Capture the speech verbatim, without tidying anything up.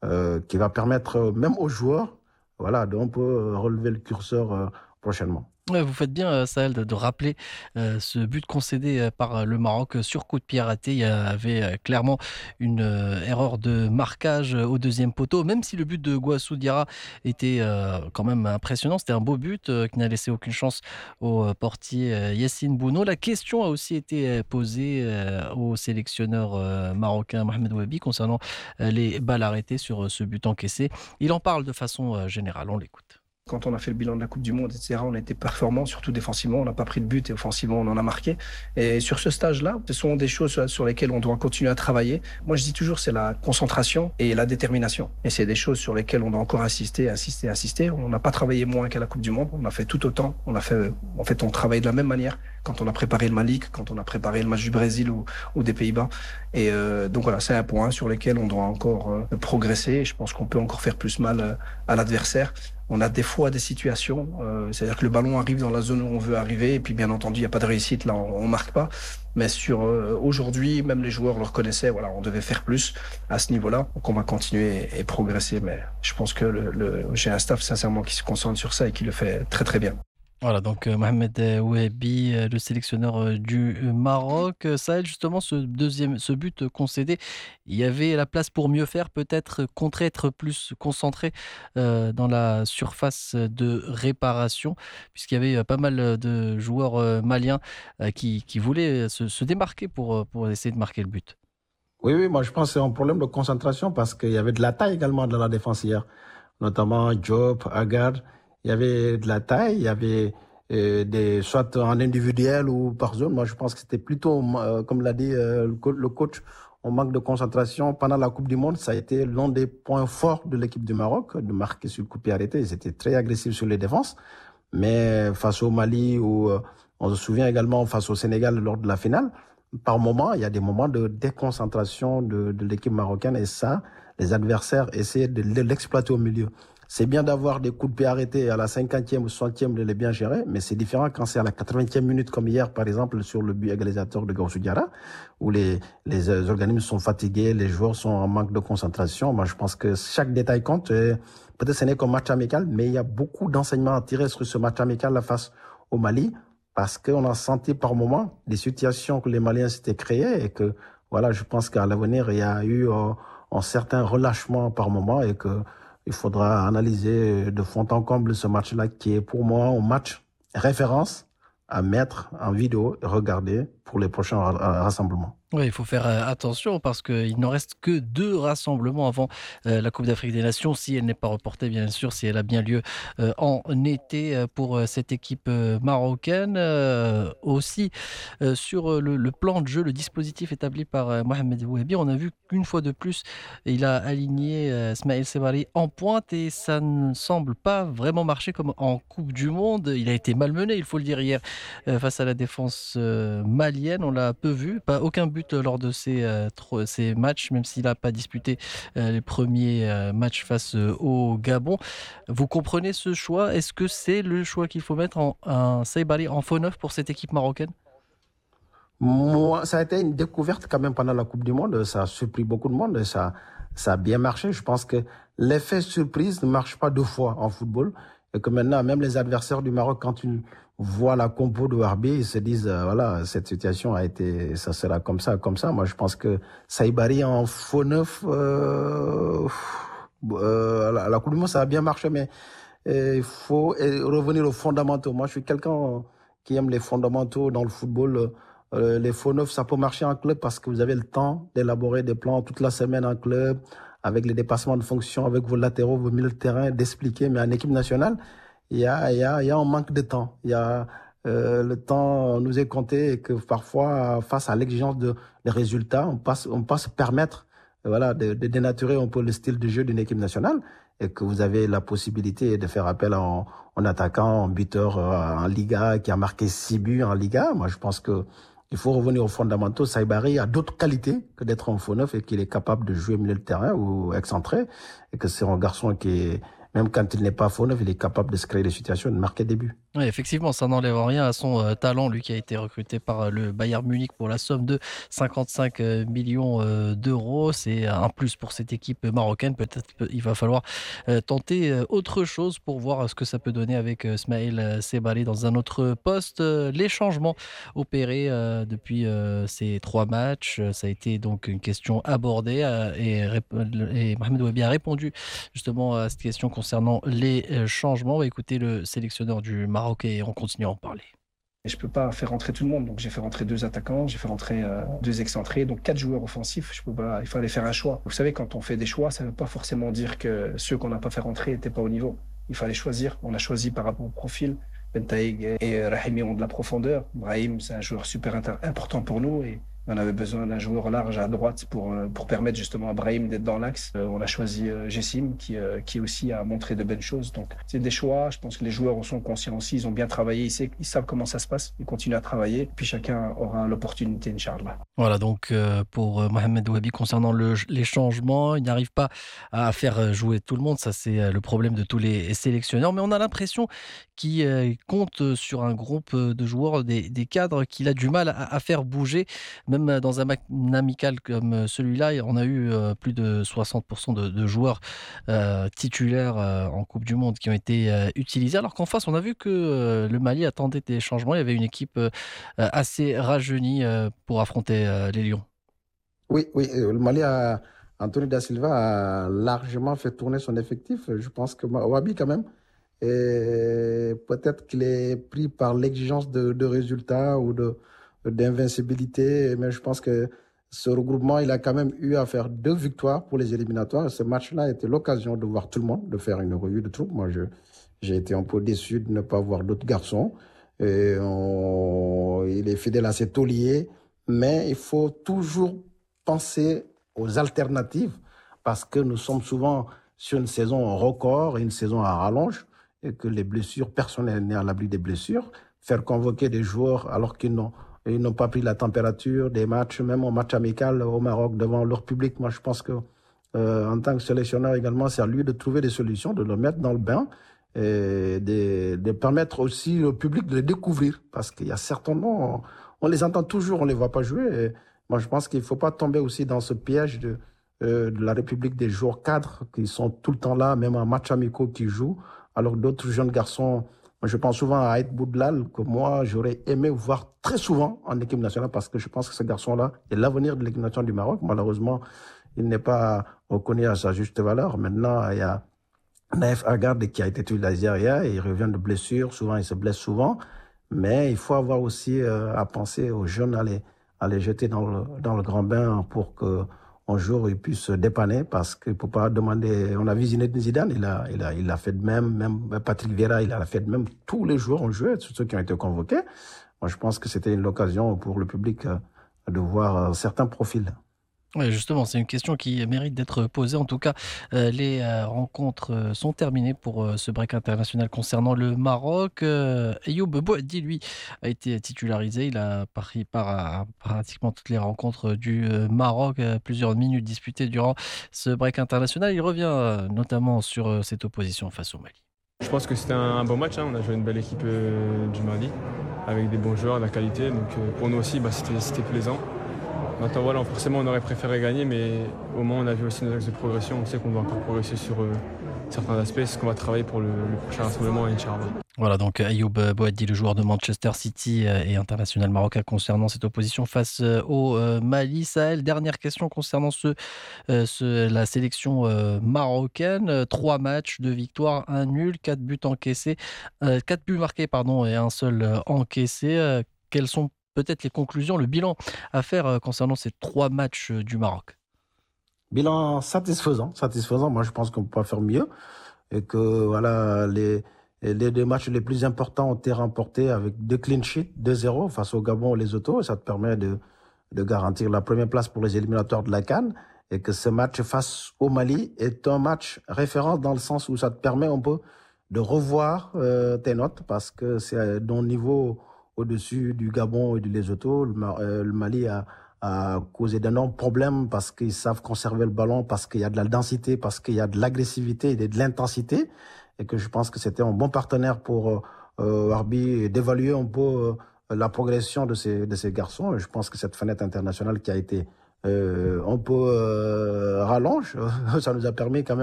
euh, qui va permettre euh, même aux joueurs, voilà, de, on peut euh, relever le curseur euh, prochainement. Ouais, vous faites bien, heu, Sahel, de de rappeler, heu, ce but concédé, heu, par, heu, le Maroc, heu, sur coup de pied arrêté. Il y avait, heu, clairement une, heu, erreur de marquage, heu, au deuxième poteau. Même si le but de Gouassou Diarra était, heu, quand même impressionnant, c'était un beau but, heu, qui n'a laissé aucune chance au, heu, portier, heu, Yassine Bouno. La question a aussi été, heu, posée, heu, au sélectionneur, heu, marocain Mohamed Wahbi concernant, heu, les balles arrêtées sur, heu, ce but encaissé. Il en parle de façon, heu, générale, on l'écoute. Quand on a fait le bilan de la Coupe du Monde, et cetera, on a été performants, surtout défensivement. On n'a pas pris de but et offensivement, on en a marqué. Et sur ce stage-là, ce sont des choses sur sur lesquelles on doit continuer à travailler. Moi, je dis toujours, c'est la concentration et la détermination. Et c'est des choses sur lesquelles on doit encore insister, insister, insister. On n'a pas travaillé moins qu'à la Coupe du Monde. On a fait tout autant. On a fait, en fait, on travaille de la même manière quand on a préparé le Mali, quand on a préparé le match du Brésil ou, ou des Pays-Bas. Et euh, donc voilà, c'est un point sur lequel on doit encore euh, progresser. Et je pense qu'on peut encore faire plus mal euh, à l'adversaire. On a des fois des situations, euh, c'est-à-dire que le ballon arrive dans la zone où on veut arriver, et puis bien entendu, il n'y a pas de réussite, là, on, on marque pas. Mais sur euh, aujourd'hui, même les joueurs le reconnaissaient, voilà, on devait faire plus à ce niveau-là. Donc on va continuer et, et progresser. Mais je pense que le, le, j'ai un staff sincèrement qui se concentre sur ça et qui le fait très très bien. Voilà, donc heu, Mohamed, heu, Wahbi, heu, le sélectionneur, heu, du, heu, Maroc. Heu, Saël, justement, ce deuxième, ce but, heu, concédé, il y avait la place pour mieux faire, peut-être, heu, contrer, être plus concentré, heu, dans la surface, heu, de réparation, puisqu'il y avait, heu, pas mal, heu, de joueurs, heu, maliens, heu, qui qui voulaient, heu, se se démarquer pour, heu, pour essayer de marquer le but. Oui, oui, moi je pense que c'est un problème de concentration parce qu'il y avait de la taille également dans la défense hier, notamment Diop, Agar. Il y avait de la taille, il y avait euh, des soit en individuel ou par zone. Moi je pense que c'était plutôt, euh, comme l'a dit euh, le co- le coach, on manque de concentration. Pendant la Coupe du Monde, ça a été l'un des points forts de l'équipe du Maroc, de marquer sur le coup de pied arrêté. Ils étaient très agressifs sur les défenses. Mais face au Mali, ou euh, on se souvient également face au Sénégal lors de la finale, par moment, il y a des moments de déconcentration de, de l'équipe marocaine et ça, les adversaires essaient de l'exploiter au milieu. C'est bien d'avoir des coups de pied arrêtés à la cinquantième ou soixantième de les bien gérer, mais c'est différent quand c'est à la quatre-vingtième minute comme hier, par exemple, sur le but égalisateur de Gaussou Diarra, où les, les euh, organismes sont fatigués, les joueurs sont en manque de concentration. Moi, je pense que chaque détail compte. Et peut-être ce n'est qu'un match amical, mais il y a beaucoup d'enseignements à tirer sur ce match amical face au Mali parce qu'on a senti par moments des situations que les Maliens s'étaient créées et que, voilà, je pense qu'à l'avenir, il y a eu euh, un certain relâchement par moment et que il faudra analyser de fond en comble ce match-là qui est pour moi un match référence à mettre en vidéo et regarder pour les prochains ra- rassemblements. Ouais, il faut faire, heu, attention parce qu'il n'en reste que deux rassemblements avant, heu, la Coupe d'Afrique des Nations, si elle n'est pas reportée bien sûr, si elle a bien lieu, heu, en été, heu, pour, heu, cette équipe, heu, marocaine. Heu, aussi, heu, sur, heu, le le plan de jeu, le dispositif établi par, heu, Mohamed Bouabi, on a vu qu'une fois de plus, il a aligné, heu, Ismaël Sabari en pointe et ça ne semble pas vraiment marcher comme en Coupe du monde. Il a été malmené, il faut le dire, hier, heu, face à la défense, heu, malienne. On l'a peu vu, pas aucun but lors de ces, heu, tro ces matchs, même s'il n'a pas disputé, heu, les premiers ers matchs face, heu, au Gabon. Vous comprenez ce choix? Est-ce que c'est le choix qu'il faut mettre en un Saibali en faux neuf pour cette équipe marocaine? Moi, ça a été une découverte quand même pendant la Coupe du Monde. Ça a surpris beaucoup de monde et ça, ça a bien marché. Je pense que l'effet surprise ne marche pas deux fois en football. Et que maintenant, même les adversaires du Maroc, quand ils voient la compo de Warbi, ils se disent, euh, voilà, cette situation a été, ça sera comme ça, comme ça. Moi, je pense que Saïbari en faux neuf, euh, euh, la, la Coupe du Monde, ça a bien marché, mais euh, il faut euh, revenir aux fondamentaux. Moi, je suis quelqu'un qui aime les fondamentaux dans le football. Euh, les faux neufs, ça peut marcher en club parce que vous avez le temps d'élaborer des plans toute la semaine en club, avec les dépassements de fonction, avec vos latéraux, vos milieux de terrain, d'expliquer. Mais en équipe nationale, il y a, il y a, il y a un manque de temps. Il y a euh, le temps nous est compté et que parfois, face à l'exigence de, des résultats, on passe, on passe permettre, euh, voilà, de, de dénaturer un peu le style de jeu d'une équipe nationale et que vous avez la possibilité de faire appel en, en attaquant, en buteur euh, en Liga qui a marqué six buts en Liga. Moi, je pense que il faut revenir aux fondamentaux. Saïbari a d'autres qualités que d'être un faux neuf et qu'il est capable de jouer milieu de terrain ou excentré et que c'est un garçon qui est même quand il n'est pas faux neuf, il est capable de se créer des situations et de marquer des buts. Oui, effectivement, ça n'enlève rien à son euh, talent, lui qui a été recruté par euh, le Bayern Munich pour la somme de cinquante-cinq euh, millions euh, d'euros. C'est un plus pour cette équipe marocaine. Peut-être qu'il va falloir euh, tenter euh, autre chose pour voir euh, ce que ça peut donner avec euh, Smaïl euh, Sebali dans un autre poste. Euh, les changements opérés euh, depuis euh, ces trois matchs, euh, ça a été donc une question abordée euh, et, rép- et Mohamed Wabi a répondu justement à cette question concernant les euh, changements. On va écouter le sélectionneur du Maroc et on continue à en parler. Et je peux pas faire rentrer tout le monde, donc j'ai fait rentrer deux attaquants, j'ai fait rentrer euh, deux excentrés, donc quatre joueurs offensifs. Je peux pas, il fallait faire un choix. Vous savez, quand on fait des choix, ça ne veut pas forcément dire que ceux qu'on n'a pas fait rentrer n'étaient pas au niveau. Il fallait choisir. On a choisi par rapport au profil. Bentaïg et Rahimi ont de la profondeur. Brahim, c'est un joueur super inter- important pour nous et on avait besoin d'un joueur large à droite pour, euh, pour permettre justement à Brahim d'être dans l'axe. Euh, on a choisi euh, Jessim qui, euh, qui aussi a montré de belles choses. Donc c'est des choix. Je pense que les joueurs en sont conscients aussi. Ils ont bien travaillé. Ils, savent, ils savent comment ça se passe. Ils continuent à travailler. Puis chacun aura l'opportunité, Inch'Allah. Voilà donc euh, pour euh, Mohamed Ouabi concernant le, les changements, il n'arrive pas à faire jouer tout le monde. Ça c'est euh, le problème de tous les sélectionneurs. Mais on a l'impression qu'il euh, compte sur un groupe de joueurs, des, des cadres qu'il a du mal à, à faire bouger. Même dans un, un amical comme celui-là, on a eu euh, plus de soixante pour cent de, de joueurs euh, titulaires euh, en Coupe du Monde qui ont été euh, utilisés. Alors qu'en face, on a vu que euh, le Mali attendait des changements. Il y avait une équipe euh, assez rajeunie euh, pour affronter euh, les Lions. Oui, oui, euh, le Mali a, Anthony Da Silva a largement fait tourner son effectif. Je pense que Wabi quand même, et peut-être qu'il est pris par l'exigence de, de résultats ou de d'invincibilité, mais je pense que ce regroupement, il a quand même eu à faire deux victoires pour les éliminatoires. Ce match-là était l'occasion de voir tout le monde, de faire une revue de troupes. Moi, je, j'ai été un peu déçu de ne pas voir d'autres garçons. Et on, il est fidèle à ses tauliers, mais il faut toujours penser aux alternatives parce que nous sommes souvent sur une saison record et une saison à rallonge et que les blessures, personne n'est à l'abri des blessures. Faire convoquer des joueurs alors qu'ils n'ont ils n'ont pas pris la température des matchs, même au match amical au Maroc devant leur public. Moi, je pense que euh, en tant que sélectionneur également, c'est à lui de trouver des solutions, de le mettre dans le bain et de, de permettre aussi au public de les découvrir. Parce qu'il y a certainement, on, on les entend toujours, on les voit pas jouer. Et moi, je pense qu'il faut pas tomber aussi dans ce piège de, euh, de la République des joueurs cadres qui sont tout le temps là, même en match amicaux qui jouent, alors d'autres jeunes garçons. Je pense souvent à Aït Boudlal, que moi, j'aurais aimé voir très souvent en équipe nationale parce que je pense que ce garçon-là est l'avenir de l'équipe nationale du Maroc. Malheureusement, il n'est pas reconnu à sa juste valeur. Maintenant, il y a Naïf Agarde qui a été tué d'Algérie et il revient de blessure. Souvent, il se blesse souvent. Mais il faut avoir aussi euh, à penser aux jeunes à les, à les jeter dans le, dans le grand bain pour que un jour ils puissent se dépanner parce qu'il ne faut pas demander. On a vu Zinedine Zidane, il a, il a, il a fait de même, même Patrick Vieira, il a fait de même. Tous les joueurs ont joué, tous ceux qui ont été convoqués. Moi, je pense que c'était une occasion pour le public de voir certains profils. Oui, justement, c'est une question qui mérite d'être posée. En tout cas, euh, les euh, rencontres euh, sont terminées pour euh, ce break international concernant le Maroc. Euh, Ayoub Boadi, lui, a été titularisé. Il a pris part à, à pratiquement toutes les rencontres du euh, Maroc, euh, plusieurs minutes disputées durant ce break international. Il revient euh, notamment sur euh, cette opposition face au Mali. Je pense que c'était un, un bon match. Hein. On a joué une belle équipe euh, du Mali avec des bons joueurs, de la qualité. Donc euh, pour nous aussi, bah, c'était, c'était plaisant. Maintenant, voilà, forcément, on aurait préféré gagner, mais au moins, on a vu aussi nos axes de progression. On sait qu'on doit encore progresser sur euh, certains aspects. C'est ce qu'on va travailler pour le, le prochain rassemblement, Inch'Allah. Voilà, donc Ayoub Boadi, le joueur de Manchester City et international marocain concernant cette opposition face au Mali. Sahel, dernière question concernant ce, ce, la sélection marocaine. Trois matchs, deux victoires, un nul, quatre buts encaissés, euh, quatre buts marqués pardon, et un seul encaissé. Quelles sont peut-être les conclusions, le bilan à faire concernant ces trois matchs du Maroc? Bilan satisfaisant, satisfaisant. Moi, je pense qu'on peut pas faire mieux et que voilà les les deux matchs les plus importants ont été remportés avec deux clean sheets, deux zéro face au Gabon et les Autos. Ça te permet de de garantir la première place pour les éliminatoires de la CAN et que ce match face au Mali est un match référence dans le sens où ça te permet un peu de revoir euh, tes notes parce que c'est d'un niveau au-dessus du Gabon et du Lesotho. Le, euh, le Mali a, a causé d'énormes problèmes parce qu'ils savent conserver le ballon, parce qu'il y a de la densité, parce qu'il y a de l'agressivité et de l'intensité. Et que je pense que c'était un bon partenaire pour euh, Arbi d'évaluer un peu euh, la progression de ces, de ces garçons. Et je pense que cette fenêtre internationale qui a été euh, un peu euh, rallonge, ça nous a permis quand même